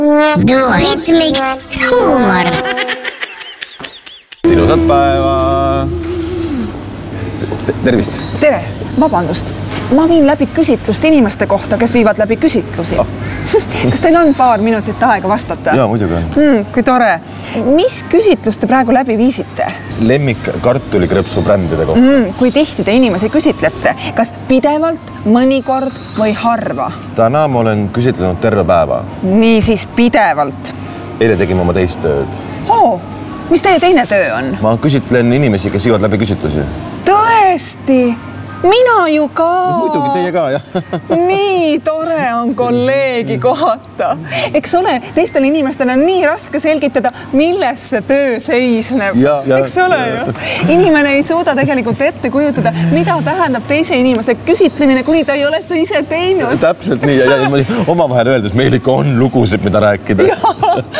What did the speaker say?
Duet miks huumor. Ilusat päeva. Tervist. Tere, vabandust. Ma viin läbi küsitlust inimeste kohta, kes viivad läbi küsitlusi. Kas teil on paar minutit aega vastata? Jaa, muidugi on. Kui tore. Mis küsitlust te praegu läbi viisite? Lemmik kartulikrõpsu brändide kohta. Kui tihti te inimesi küsitlete? Kas pidevalt, mõnikord või harva? Täna ma olen küsitlenud terve päeva. Nii siis pidevalt. Eile tegime oma teist tööd. Mis teie teine töö on? Ma küsitlen inimesi, kes viivad läbi küsitlusi. Tõesti? Mina ju ka. Muidugi teie ka, jah. Nii tore on kolleegi kohata. Eks ole, teistel inimestel on nii raske selgitada, milles see töö seisneb. Eks ole ju? Inimene ei suuda tegelikult ette kujutada, mida tähendab teise inimese küsitlemine, kuni ta ei ole seda ise teinud. Täpselt nii. Ja omavahel öeldes, meil ikka on lugusid, mida rääkida.